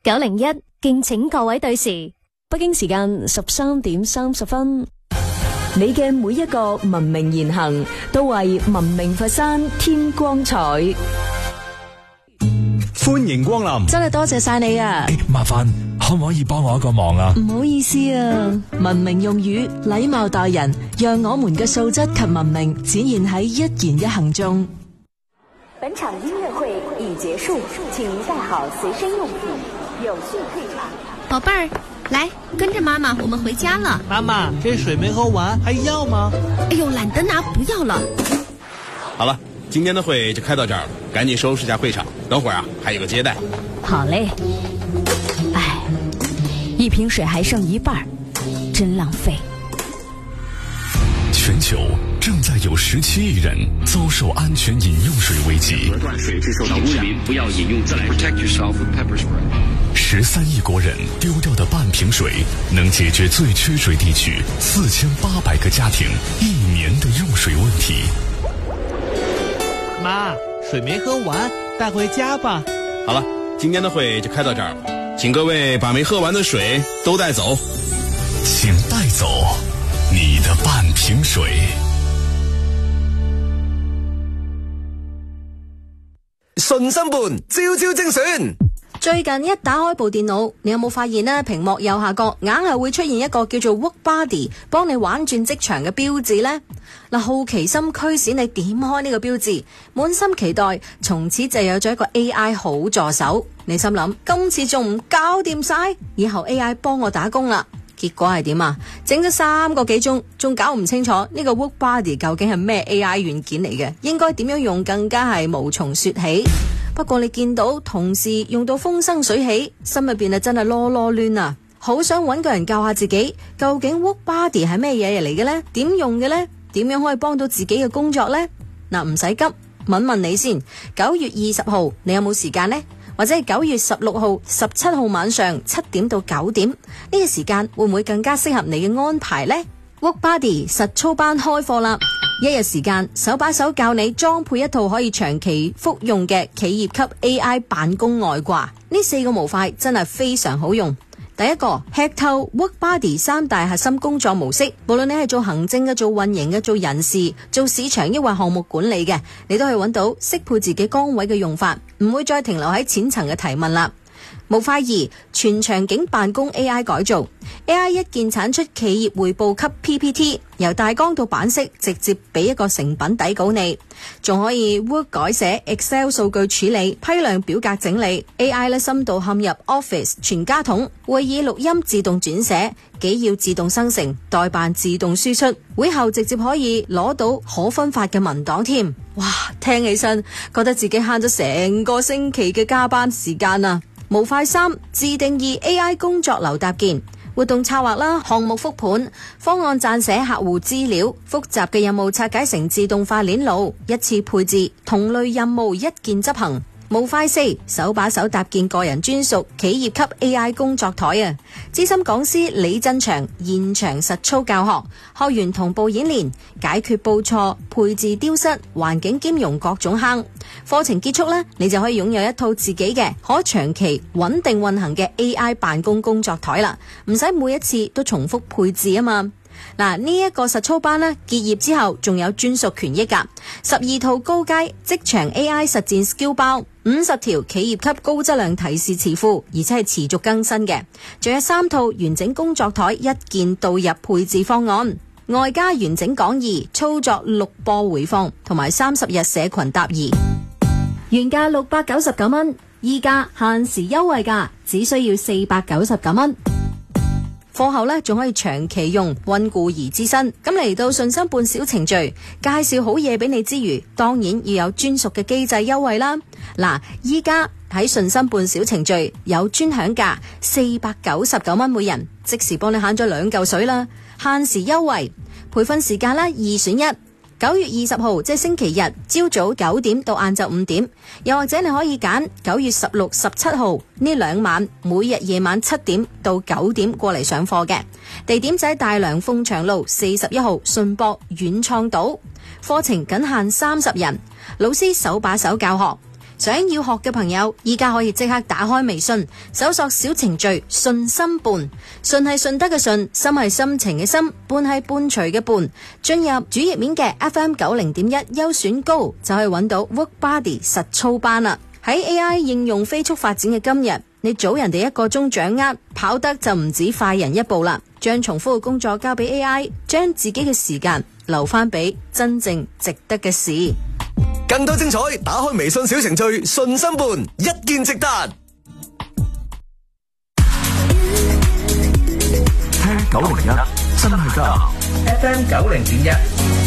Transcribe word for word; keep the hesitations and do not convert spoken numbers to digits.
九零一敬請各位對時。 北京時間十三點三十分。你嘅每一個文明言行，都為文明佛山添光彩。 歡迎光臨， 真係多謝晒你啊！ 欸、麻煩可唔可以幫我一個忙啊？ 唔好意思啊，文明用語，禮貌待人，讓我們嘅素質及文明展現喺一言一行中。 本場音樂會已結束，請您帶好隨身用品，有序退場。 寶貝兒，來跟着媽媽，我們回家了。 媽媽，這水沒喝完，還要嗎？ 哎呦，懶得拿，不要了。 好了，今天的會就開到這兒了，趕緊收拾下會場，等會兒啊還有個接待。 好嘞。哎，一瓶水還剩一半，真浪費。 全球正在有十七億人遭受安全飲用水危機。 斷水致受到污染，不要飲用自來水。Protect yourself with pepper spray。 十三億國人丟掉的半瓶水，能解決最缺水地區四千八百個家庭一年的用水問題。 媽，水沒喝完，帶回家吧。 好了，今天的會就開到這兒了，請各位把沒喝完的水都帶走。 請帶走你的半瓶水。 順心伴，朝朝精選。 最近一打開部電腦，你有冇發現呢？屏幕右下角硬係會出現一個叫做 Work Buddy 幫你玩轉職場嘅標誌呢？嗱，好奇心驅使你點開呢個標誌，滿心期待，從此就有咗一個 A I 好助手。你心諗今次仲唔搞掂晒，以後 A I 幫我打工啦。結果係點啊？整咗三個幾鐘，仲搞唔清楚呢個 Work Buddy 究竟係咩 A I 軟件嚟嘅，應該點樣用更加係無從說起。不過你見到同事用到風生水起，心入邊啊真係囉囉攣啊！好想揾個人教下自己，究竟 Work Buddy 係咩嘢嚟嘅呢？點用嘅呢？點樣可以幫到自己嘅工作呢？嗱，唔使急，問問你先。九月二十號你有冇時間呢？或者係九月十六號、十七號晚上七點到九點呢個時間會唔會更加適合你嘅安排呢？ Work Buddy 實操班開課啦！一日時間手把手教你裝配一套可以長期服用嘅企業級 A I 辦公外掛，呢四個模塊真係非常好用。第一個，吃透 Work Buddy 三大核心工作模式，無論你係做行政嘅、做運營嘅、做人事、做市場抑或項目管理嘅，你都可以揾到適配自己崗位嘅用法，唔會再停留喺淺層嘅提問啦。模塊二，全場景辦公 A I 改造 A I 一鍵產出企業匯報級 P P T， 由大綱到版式直接俾一個成品底稿你，仲可以 Word 改寫 Excel 數據處理、批量表格整理 A I 咧深度嵌入 Office 全家桶，會議錄音自動轉寫，紀要自動生成，代辦自動輸出，會後直接可以攞到可分發嘅文檔添。哇，聽起身覺得自己慳咗成個星期嘅加班時間啊！模塊三，自定義 A I 工作流搭建，活動策劃啦，項目復盤，方案撰寫客戶資料，複雜嘅任務拆解成自動化鏈路，一次配置，同類任務一鍵執行。模塊四，手把手搭建個人專屬企業級 A I 工作台啊！資深講師李振祥現場實操教學，學員同步演練，解決報錯、配置丟失、環境兼容各種坑。課程結束呢，你就可以擁有一套自己嘅可長期穩定運行嘅 A I 辦公工作台啦，唔使每一次都重複配置啊嘛。嗱，呢一個實操班呢，結業之後仲有專屬權益噶，十二套高階職場 A I 實戰 skill 包，五十條企業級高質量提示詞庫，而且係持續更新嘅，仲有三套完整工作台一鍵導入配置方案，外加完整講義、操作錄播回放同埋三十日社群答疑，原價六百九十九蚊，依家限時優惠價，只需要四百九十九蚊。課後呢仲可以長期用，溫故而知新。咁嚟到順心伴小程序，介紹好嘢俾你之餘，當然要有專屬嘅機制優惠啦。嗱，依家喺順心伴小程序有專享價四百九十九蚊每人，即時幫你慳咗兩嚿水啦。限時優惠，培訓時間啦二選一。九月二十號即係星期日，朝早九點到晏晝五點，又或者你可以揀九月十六、十七號呢兩晚，每日夜晚七點到九點過嚟上課嘅。地點就喺大良鳳翔路四十一號順博遠創島。課程僅限三十人，老師手把手教學， 想要學嘅朋友，依家可以即刻打開微信，搜索小程序信心伴。信係順德嘅信，心係心情嘅心，伴係伴隨嘅伴。進入主頁面嘅 F M 九零點一優選高，就可以揾到 Work Body 實操班啦。喺 A I 應用飛速發展嘅今日，你早人哋一個鐘掌握，跑得就唔止快人一步啦。將重複嘅工作交俾 A I， 將自己嘅時間留翻俾真正值得嘅事。 更多精彩，打開微信小程序信心伴，一鍵直達。 聽九零一真係得 F M 九零點一。